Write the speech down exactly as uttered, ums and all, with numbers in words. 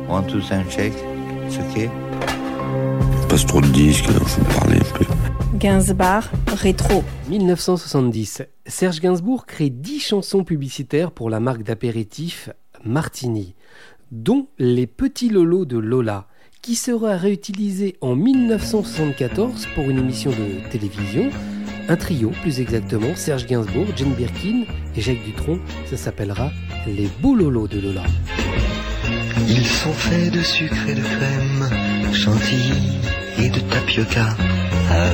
One, two, sound check. It's okay. Il passe trop de disques, alors je vais me parler un peu. Gainsbourg, rétro. dix-neuf cent soixante-dix, Serge Gainsbourg crée dix chansons publicitaires pour la marque d'apéritif Martini, dont Les Petits Lolos de Lola, qui sera réutilisé en dix-neuf cent soixante-quatorze pour une émission de télévision. Un trio, plus exactement, Serge Gainsbourg, Jane Birkin et Jacques Dutronc. Ça s'appellera Les Beaux Lolos de Lola. Ils sont faits de sucre et de crème, chantilly et de tapioca.